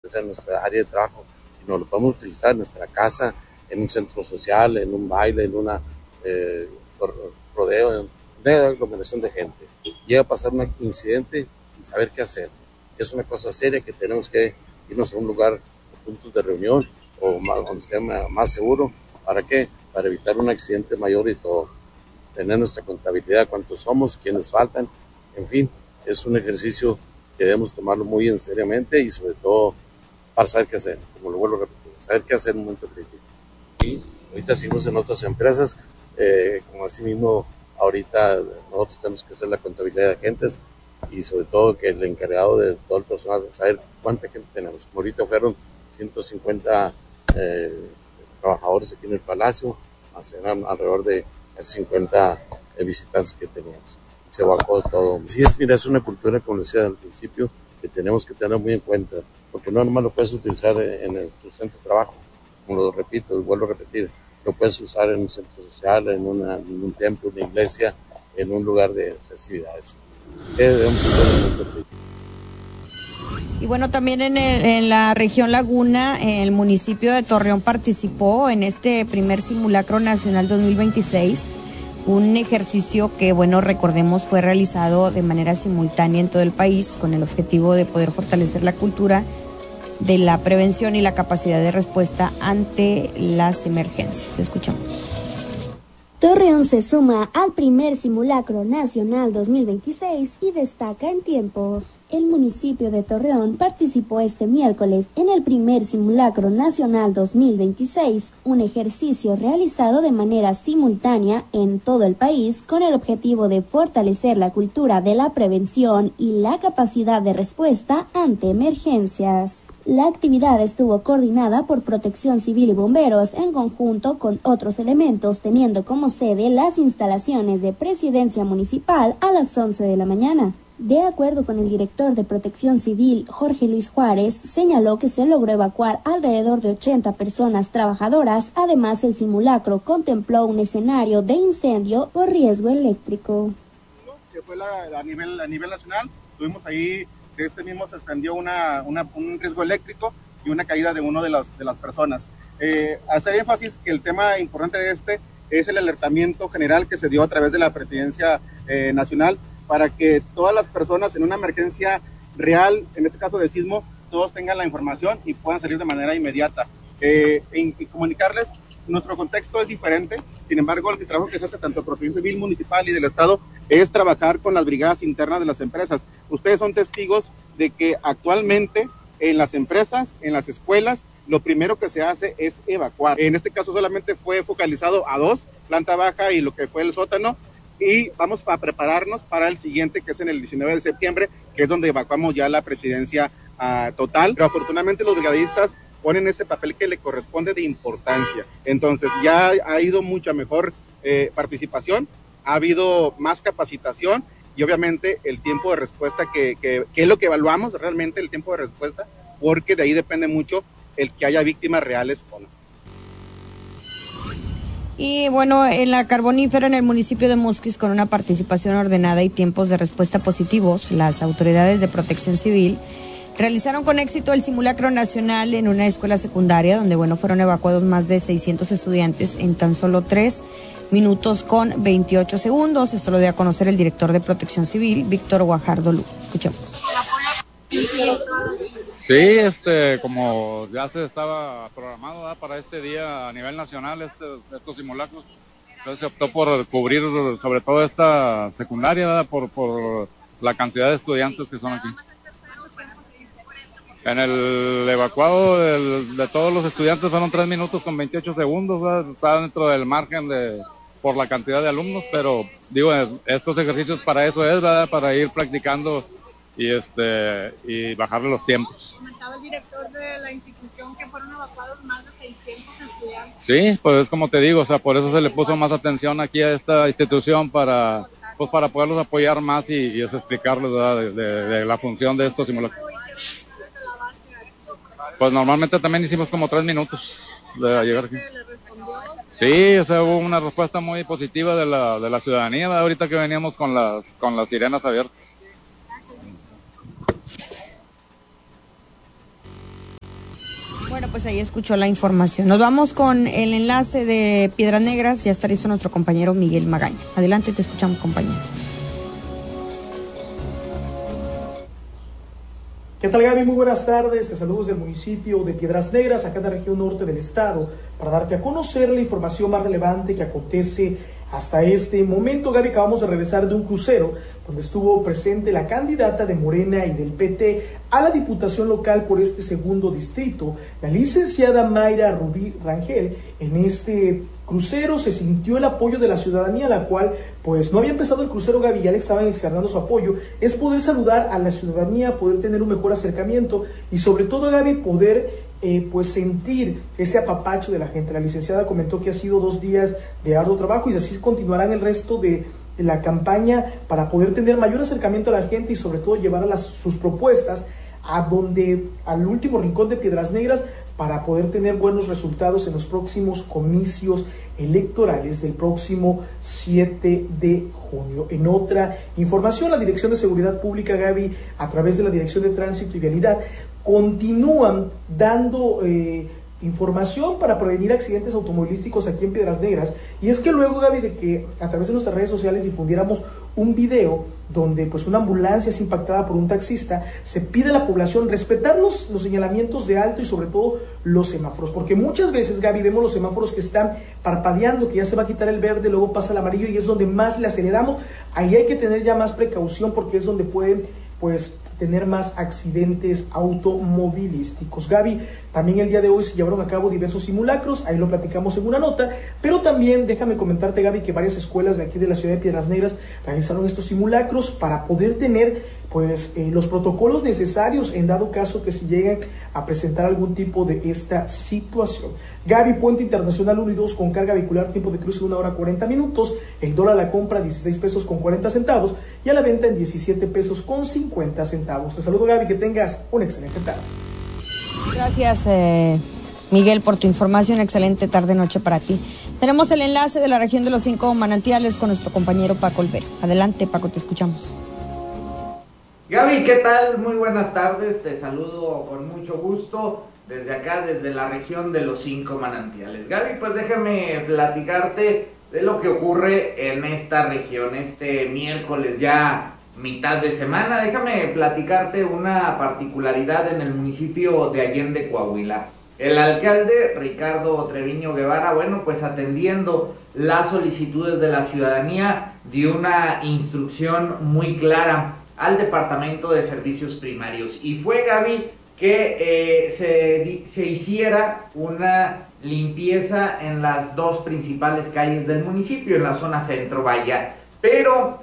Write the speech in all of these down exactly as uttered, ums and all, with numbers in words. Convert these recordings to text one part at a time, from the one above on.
en nuestra área de trabajo, sino lo podemos utilizar en nuestra casa, en un centro social, en un baile, en una eh, rodeo, en una aglomeración de gente. Llega a pasar un incidente y saber qué hacer. Es una cosa seria que tenemos que irnos a un lugar, puntos de reunión o más, donde esté más seguro. ¿Para qué? Para evitar un accidente mayor y todo. Tener nuestra contabilidad, cuántos somos, quiénes faltan, en fin, es un ejercicio que debemos tomarlo muy en seriamente y sobre todo para saber qué hacer, como lo vuelvo a repetir, saber qué hacer en un momento crítico. Y ahorita seguimos en otras empresas, eh, como así mismo ahorita nosotros tenemos que hacer la contabilidad de agentes y sobre todo que el encargado de todo el personal, saber cuánta gente tenemos. Como ahorita fueron ciento cincuenta eh, trabajadores aquí en el Palacio, más eran alrededor de cincuenta eh, visitantes que teníamos. Se evacuó todo. Sí, es, mira, es una cultura, como decía al principio, que tenemos que tener muy en cuenta, porque no nomás lo puedes utilizar en el, tu centro de trabajo, como lo repito y vuelvo a repetir, lo puedes usar en un centro social, en, una, en un templo, una iglesia, en un lugar de festividades. Y bueno, también en, el, en la región Laguna, el municipio de Torreón participó en este primer simulacro nacional dos mil veintiséis, un ejercicio que, bueno, recordemos, fue realizado de manera simultánea en todo el país con el objetivo de poder fortalecer la cultura de la prevención y la capacidad de respuesta ante las emergencias. Escuchamos. Torreón se suma al primer simulacro nacional dos mil veintiséis y destaca en tiempos. El municipio de Torreón participó este miércoles en el primer simulacro nacional dos mil veintiséis, un ejercicio realizado de manera simultánea en todo el país con el objetivo de fortalecer la cultura de la prevención y la capacidad de respuesta ante emergencias. La actividad estuvo coordinada por Protección Civil y Bomberos en conjunto con otros elementos, teniendo como sede las instalaciones de Presidencia Municipal a las once de la mañana. De acuerdo con el director de Protección Civil, Jorge Luis Juárez, señaló que se logró evacuar alrededor de ochenta personas trabajadoras. Además, el simulacro contempló un escenario de incendio por riesgo eléctrico. Que fue la, a, nivel, a nivel nacional, tuvimos ahí que este mismo se extendió una, una, un riesgo eléctrico y una caída de una de las, de las personas. Eh, hacer énfasis que el tema importante de este es el alertamiento general que se dio a través de la Presidencia eh, Nacional para que todas las personas en una emergencia real, en este caso de sismo, todos tengan la información y puedan salir de manera inmediata. Eh, y, y comunicarles, nuestro contexto es diferente, sin embargo, el trabajo que se hace tanto Protección Civil Municipal y del Estado es trabajar con las brigadas internas de las empresas. Ustedes son testigos de que actualmente en las empresas, en las escuelas, lo primero que se hace es evacuar. En este caso solamente fue focalizado a dos, planta baja y lo que fue el sótano, y vamos a prepararnos para el siguiente, que es en el diecinueve de septiembre, que es donde evacuamos ya la presidencia uh, total. Pero afortunadamente los brigadistas ponen ese papel que le corresponde de importancia. Entonces ya ha ido mucha mejor eh, participación, ha habido más capacitación y obviamente el tiempo de respuesta que, que, que es lo que evaluamos realmente, el tiempo de respuesta, porque de ahí depende mucho el que haya víctimas reales o no. Y bueno, en la carbonífera en el municipio de Musquis, con una participación ordenada y tiempos de respuesta positivos, las autoridades de Protección Civil realizaron con éxito el simulacro nacional en una escuela secundaria donde, bueno, fueron evacuados más de seiscientos estudiantes en tan solo tres minutos con veintiocho segundos. Esto lo dio a conocer el director de Protección Civil, Víctor Guajardo Lu. Escuchamos. Sí, este, como ya se estaba programado, ¿verdad?, para este día a nivel nacional, este, estos simulacros, entonces se optó por cubrir sobre todo esta secundaria, ¿verdad?, por, por la cantidad de estudiantes que son aquí. En el evacuado del, de todos los estudiantes fueron tres minutos con veintiocho segundos, ¿verdad? Está dentro del margen de por la cantidad de alumnos, pero digo, estos ejercicios para eso es, ¿verdad?, para ir practicando y este y bajarle los tiempos. Comentaba el director de la institución que fueron evacuados más de seiscientos estudiantes. Sí, pues es como te digo, o sea, por eso se le puso más atención aquí a esta institución para pues para poderlos apoyar más y, y es explicarles, ¿verdad?, de, de, de la función de estos simulacros. Pues normalmente también hicimos como tres minutos de llegar aquí. Sí, o sea, hubo una respuesta muy positiva de la de la ciudadanía, ¿verdad?, ahorita que veníamos con las con las sirenas abiertas. Bueno, pues ahí escuchó la información. Nos vamos con el enlace de Piedras Negras. Ya está listo nuestro compañero Miguel Magaña. Adelante, te escuchamos, compañero. ¿Qué tal, Gaby? Muy buenas tardes. Te saludo desde el municipio de Piedras Negras, acá en la región norte del estado, para darte a conocer la información más relevante que acontece hasta este momento. Gaby, acabamos de regresar de un crucero donde estuvo presente la candidata de Morena y del P T a la diputación local por este segundo distrito, la licenciada Mayra Rubí Rangel. En este crucero se sintió el apoyo de la ciudadanía, la cual pues no había empezado el crucero, Gaby, ya le estaban externando su apoyo. Es poder saludar a la ciudadanía, poder tener un mejor acercamiento y sobre todo, Gaby, poder eh, pues sentir ese apapacho de la gente. La licenciada comentó que ha sido dos días de arduo trabajo y así continuarán el resto de la campaña para poder tener mayor acercamiento a la gente y sobre todo llevar a las, sus propuestas a donde, al último rincón de Piedras Negras, para poder tener buenos resultados en los próximos comicios electorales del próximo siete de junio. En otra información, la Dirección de Seguridad Pública, Gaby, a través de la Dirección de Tránsito y Vialidad, continúan dando eh, información para prevenir accidentes automovilísticos aquí en Piedras Negras. Y es que luego, Gaby, de que a través de nuestras redes sociales difundiéramos un video donde pues una ambulancia es impactada por un taxista, se pide a la población respetar los, los señalamientos de alto y sobre todo los semáforos, porque muchas veces, Gaby, vemos los semáforos que están parpadeando, que ya se va a quitar el verde, luego pasa el amarillo y es donde más le aceleramos. Ahí hay que tener ya más precaución porque es donde pueden pues tener más accidentes automovilísticos. Gaby, también el día de hoy se llevaron a cabo diversos simulacros, ahí lo platicamos en una nota, pero también déjame comentarte, Gaby, que varias escuelas de aquí de la ciudad de Piedras Negras realizaron estos simulacros para poder tener pues eh, los protocolos necesarios en dado caso que se lleguen a presentar algún tipo de esta situación. Gaby, Puente Internacional uno y dos con carga vehicular, tiempo de cruce una hora cuarenta minutos, el dólar a la compra dieciséis pesos con cuarenta centavos y a la venta en diecisiete pesos con cincuenta centavos. Te saludo, Gaby, que tengas una excelente tarde. Gracias, eh, Miguel, por tu información. Excelente tarde-noche para ti. Tenemos el enlace de la región de los cinco manantiales con nuestro compañero Paco Olvera. Adelante, Paco, te escuchamos. Gaby, ¿qué tal? Muy buenas tardes, te saludo con mucho gusto desde acá, desde la región de los cinco manantiales. Gaby, pues déjame platicarte de lo que ocurre en esta región este miércoles, ya mitad de semana. Déjame platicarte una particularidad en el municipio de Allende, Coahuila. El alcalde Ricardo Treviño Guevara, bueno, pues atendiendo las solicitudes de la ciudadanía, dio una instrucción muy clara al Departamento de Servicios Primarios. Y fue, Gaby, que eh, se, se hiciera una limpieza en las dos principales calles del municipio, en la zona centro, vaya. Pero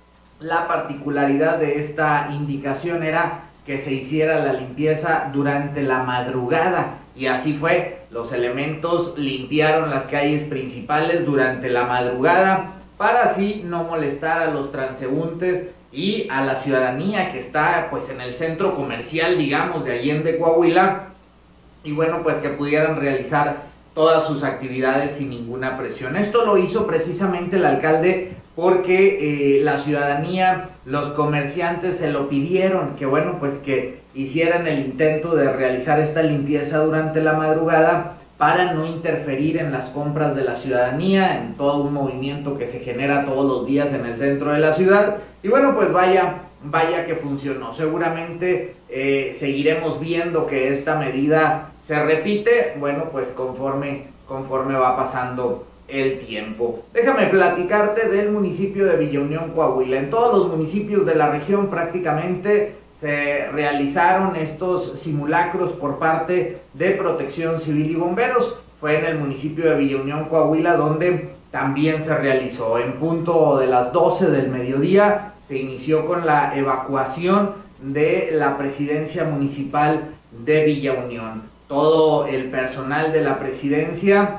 la particularidad de esta indicación era que se hiciera la limpieza durante la madrugada. Y así fue, los elementos limpiaron las calles principales durante la madrugada para así no molestar a los transeúntes y a la ciudadanía que está pues en el centro comercial, digamos, de Allende, Coahuila, y bueno, pues que pudieran realizar todas sus actividades sin ninguna presión. Esto lo hizo precisamente el alcalde porque eh, la ciudadanía, los comerciantes se lo pidieron, que bueno, pues que hicieran el intento de realizar esta limpieza durante la madrugada para no interferir en las compras de la ciudadanía, en todo un movimiento que se genera todos los días en el centro de la ciudad. Y bueno, pues vaya, vaya que funcionó. Seguramente eh, seguiremos viendo que esta medida se repite, bueno, pues conforme, conforme va pasando el tiempo. Déjame platicarte del municipio de Villa Unión, Coahuila. En todos los municipios de la región prácticamente se realizaron estos simulacros por parte de Protección Civil y Bomberos. Fue en el municipio de Villa Unión, Coahuila, donde también se realizó. En punto de las doce del mediodía se inició con la evacuación de la presidencia municipal de Villa Unión. Todo el personal de la presidencia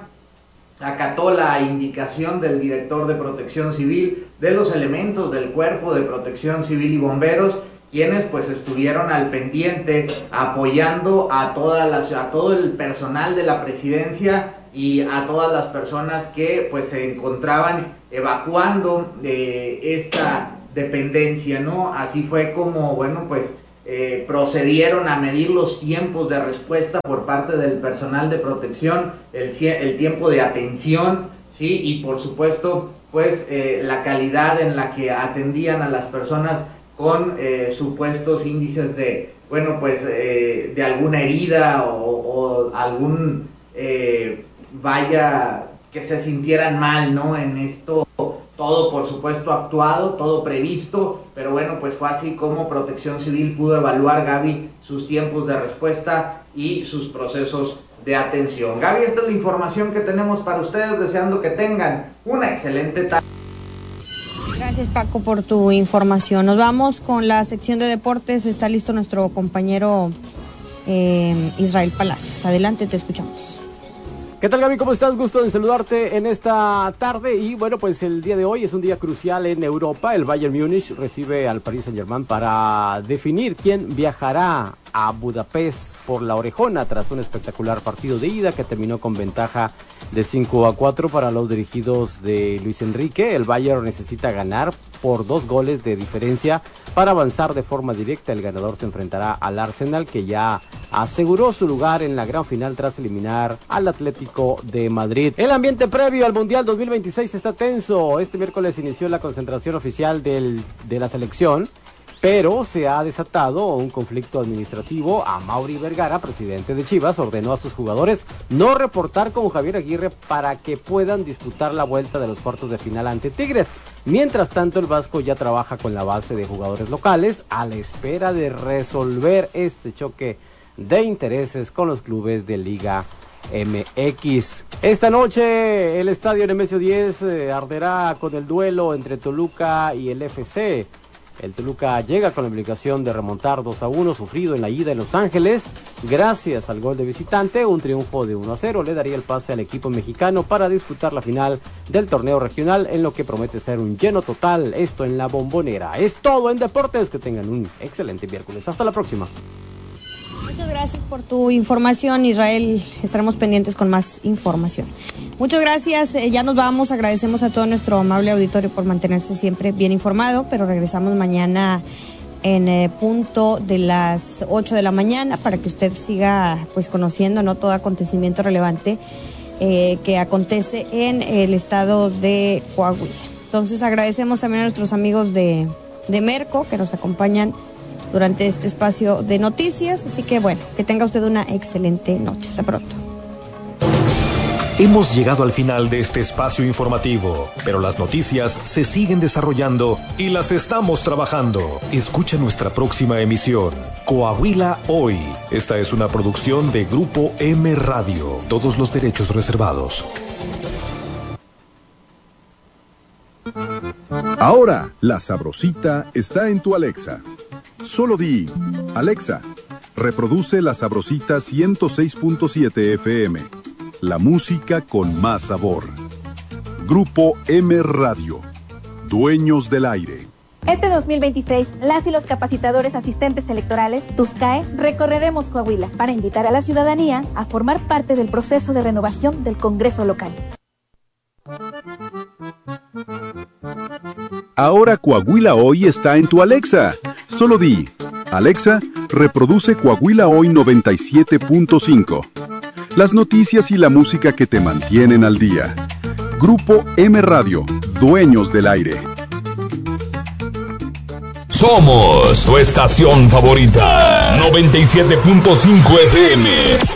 acató la indicación del director de Protección Civil, de los elementos del Cuerpo de Protección Civil y Bomberos, quienes pues estuvieron al pendiente apoyando a, toda la, a todo el personal de la presidencia y a todas las personas que pues se encontraban evacuando de esta dependencia, ¿no? Así fue como, bueno, pues eh, procedieron a medir los tiempos de respuesta por parte del personal de protección, el, el tiempo de atención, ¿sí? Y por supuesto, pues eh, la calidad en la que atendían a las personas con eh, supuestos índices de, bueno, pues eh, de alguna herida o, o algún, eh, vaya, que se sintieran mal, ¿no? En esto, todo por supuesto actuado, todo previsto, pero bueno, pues fue así como Protección Civil pudo evaluar, Gaby, sus tiempos de respuesta y sus procesos de atención. Gaby, esta es la información que tenemos para ustedes, deseando que tengan una excelente tarde. Gracias, Paco, por tu información. Nos vamos con la sección de deportes. Está listo nuestro compañero eh, Israel Palacios. Adelante, te escuchamos. ¿Qué tal, Gaby? ¿Cómo estás? Gusto en saludarte en esta tarde. Y bueno, pues el día de hoy es un día crucial en Europa. El Bayern Múnich recibe al Paris Saint-Germain para definir quién viajará a Budapest por la orejona tras un espectacular partido de ida que terminó con ventaja de cinco a cuatro para los dirigidos de Luis Enrique. El Bayern necesita ganar por dos goles de diferencia para avanzar de forma directa. El ganador se enfrentará al Arsenal, que ya aseguró su lugar en la gran final tras eliminar al Atlético de Madrid. El ambiente previo al Mundial dos mil veintiséis está tenso. Este miércoles inició la concentración oficial del, de la selección, pero se ha desatado un conflicto administrativo. Amaury Vergara, presidente de Chivas, ordenó a sus jugadores no reportar con Javier Aguirre para que puedan disputar la vuelta de los cuartos de final ante Tigres. Mientras tanto, el Vasco ya trabaja con la base de jugadores locales a la espera de resolver este choque de intereses con los clubes de Liga M X. Esta noche el estadio Nemesio diez eh, arderá con el duelo entre Toluca y el F C. El Toluca llega con la obligación de remontar dos a uno sufrido en la ida en Los Ángeles. Gracias al gol de visitante, un triunfo de uno a cero le daría el pase al equipo mexicano para disputar la final del torneo regional, en lo que promete ser un lleno total, esto en la Bombonera. Es todo en deportes, que tengan un excelente miércoles. Hasta la próxima. Muchas gracias por tu información, Israel. Estaremos pendientes con más información. Muchas gracias, eh, ya nos vamos. Agradecemos a todo nuestro amable auditorio por mantenerse siempre bien informado, pero regresamos mañana en eh, punto de las ocho de la mañana para que usted siga pues conociendo, ¿no?, todo acontecimiento relevante eh, que acontece en el estado de Coahuila. Entonces agradecemos también a nuestros amigos de, de Merco que nos acompañan durante este espacio de noticias, así que bueno, que tenga usted una excelente noche. Hasta pronto. Hemos llegado al final de este espacio informativo, pero las noticias se siguen desarrollando y las estamos trabajando. Escucha nuestra próxima emisión, Coahuila Hoy. Esta es una producción de Grupo M Radio. Todos los derechos reservados. Ahora, La Sabrosita está en tu Alexa. Solo di, Alexa, reproduce La Sabrosita ciento seis punto siete F M. La música con más sabor. Grupo M Radio. Dueños del aire. Este dos mil veintiséis, las y los capacitadores asistentes electorales, TUSCAE, recorreremos Coahuila para invitar a la ciudadanía a formar parte del proceso de renovación del Congreso local. Ahora Coahuila Hoy está en tu Alexa. Solo di, Alexa, reproduce Coahuila Hoy noventa y siete punto cinco. Las noticias y la música que te mantienen al día. Grupo M Radio, dueños del aire. Somos tu estación favorita, noventa y siete punto cinco F M.